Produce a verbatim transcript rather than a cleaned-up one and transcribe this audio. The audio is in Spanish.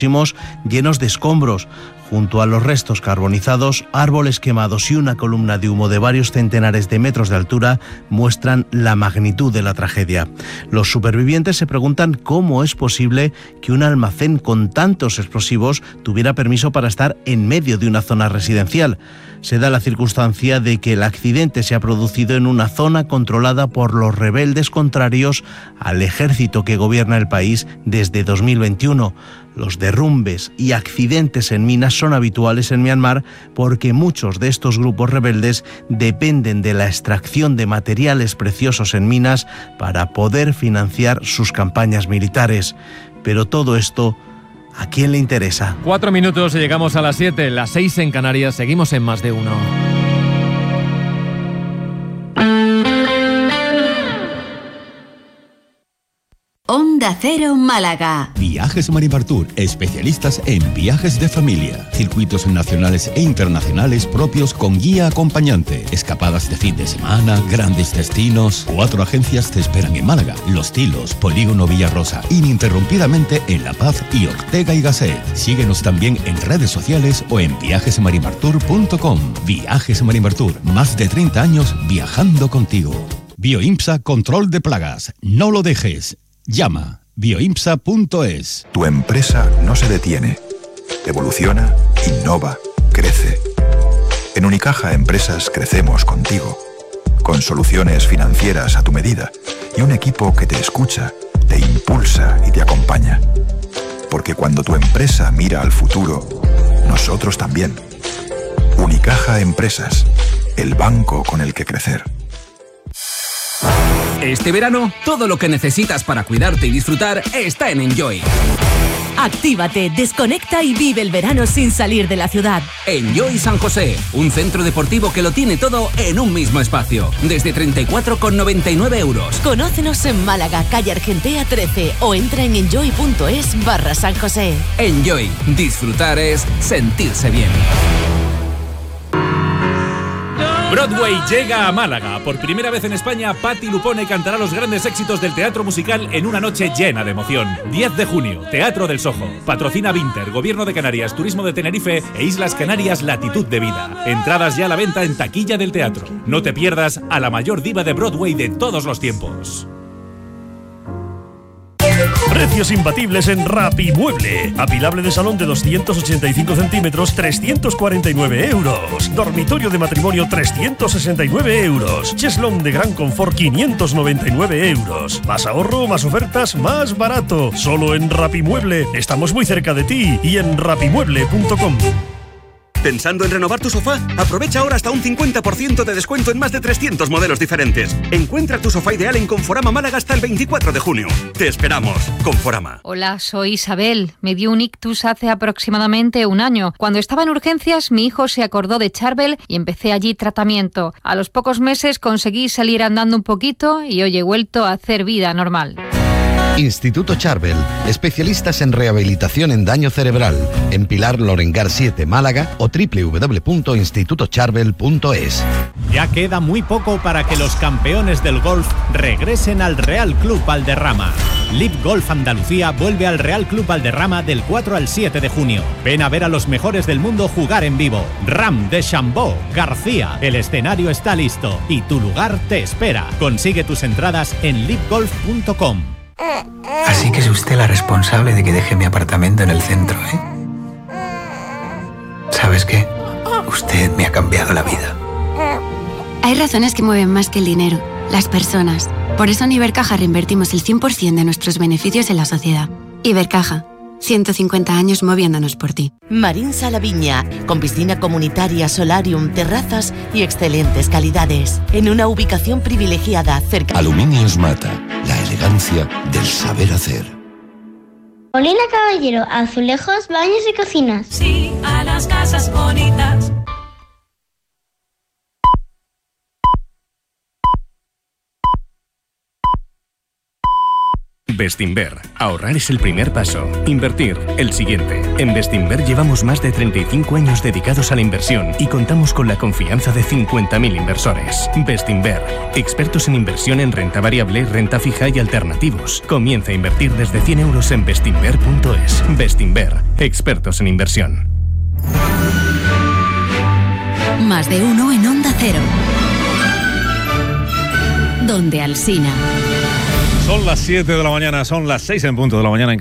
llenos de escombros. Junto a los restos carbonizados, árboles quemados y una columna de humo de varios centenares de metros de altura muestran la magnitud de la tragedia. Los supervivientes se preguntan cómo es posible que un almacén con tantos explosivos tuviera permiso para estar en medio de una zona residencial. Se da la circunstancia de que el accidente se ha producido en una zona controlada por los rebeldes contrarios al ejército que gobierna el país desde dos mil veintiuno. Los derrumbes y accidentes en minas son habituales en Myanmar porque muchos de estos grupos rebeldes dependen de la extracción de materiales preciosos en minas para poder financiar sus campañas militares. Pero todo esto, ¿a quién le interesa? Cuatro minutos y llegamos a las siete, las seis en Canarias, seguimos en Más de Uno. Onda Cero Málaga. Viajes Maripartour, especialistas en viajes de familia, circuitos nacionales e internacionales propios con guía acompañante, escapadas de fin de semana, grandes destinos. Cuatro agencias te esperan en Málaga: Los Tilos, Polígono Villarrosa, ininterrumpidamente en La Paz y Ortega y Gasset. Síguenos también en redes sociales o en viajes maripartour punto com. Viajes Maripartour, más de treinta años viajando contigo. Bioimpsa, control de plagas. No lo dejes. Llama bioimpsa punto es. Tu empresa no se detiene. Evoluciona, innova, crece. En Unicaja Empresas crecemos contigo. Con soluciones financieras a tu medida y un equipo que te escucha, te impulsa y te acompaña. Porque cuando tu empresa mira al futuro, nosotros también. Unicaja Empresas, el banco con el que crecer. Este verano, todo lo que necesitas para cuidarte y disfrutar está en Enjoy. Actívate, desconecta y vive el verano sin salir de la ciudad. Enjoy San José, un centro deportivo que lo tiene todo en un mismo espacio, desde treinta y cuatro con noventa y nueve euros. Conócenos en Málaga, calle Argentea trece, o entra en enjoy punto es barra San José. Enjoy, disfrutar es sentirse bien. Broadway llega a Málaga. Por primera vez en España, Patti Lupone cantará los grandes éxitos del teatro musical en una noche llena de emoción. diez de junio, Teatro del Sojo. Patrocina Vinter, Gobierno de Canarias, Turismo de Tenerife e Islas Canarias Latitud de Vida. Entradas ya a la venta en taquilla del teatro. No te pierdas a la mayor diva de Broadway de todos los tiempos. Precios imbatibles en Rapimueble. Apilable de salón de doscientos ochenta y cinco centímetros, trescientos cuarenta y nueve euros. Dormitorio de matrimonio, trescientos sesenta y nueve euros. Cheslón de gran confort, quinientos noventa y nueve euros. Más ahorro, más ofertas, más barato. Solo en Rapimueble. Estamos muy cerca de ti y en rapimueble punto com. ¿Pensando en renovar tu sofá? Aprovecha ahora hasta un cincuenta por ciento de descuento en más de trescientos modelos diferentes. Encuentra tu sofá ideal en Conforama Málaga hasta el veinticuatro de junio. Te esperamos. Conforama. Hola, soy Isabel. Me dio un ictus hace aproximadamente un año. Cuando estaba en urgencias, mi hijo se acordó de Charbel y empecé allí tratamiento. A los pocos meses conseguí salir andando un poquito y hoy he vuelto a hacer vida normal. Instituto Charbel, especialistas en rehabilitación en daño cerebral, en Pilar Lorengar siete, Málaga, o doble u doble u doble u punto instituto charbel punto es. Ya queda muy poco para que los campeones del golf regresen al Real Club Valderrama. Live Golf Andalucía vuelve al Real Club Valderrama del cuatro al siete de junio. Ven a ver a los mejores del mundo jugar en vivo. Ram, Deschambault, García. El escenario está listo y tu lugar te espera. Consigue tus entradas en live golf punto com. Así que es usted la responsable de que deje mi apartamento en el centro, ¿eh? ¿Sabes qué? Usted me ha cambiado la vida. Hay razones que mueven más que el dinero, las personas. Por eso en Ibercaja reinvertimos el cien por ciento de nuestros beneficios en la sociedad. Ibercaja, ciento cincuenta años moviéndonos por ti. Marín Salaviña, con piscina comunitaria, solarium, terrazas y excelentes calidades. En una ubicación privilegiada cerca... Aluminios Mata, la elegancia del saber hacer. Molina Caballero, azulejos, baños y cocinas. Sí, a las casas bonitas. Bestinver. Ahorrar es el primer paso. Invertir, el siguiente. En Bestinver llevamos más de treinta y cinco años dedicados a la inversión y contamos con la confianza de cincuenta mil inversores. Bestinver. Expertos en inversión en renta variable, renta fija y alternativos. Comienza a invertir desde cien euros en bestinver punto es. Bestinver. Expertos en inversión. Más de uno en Onda Cero. Donde Alsina. Son las siete de la mañana, son las seis en punto de la mañana en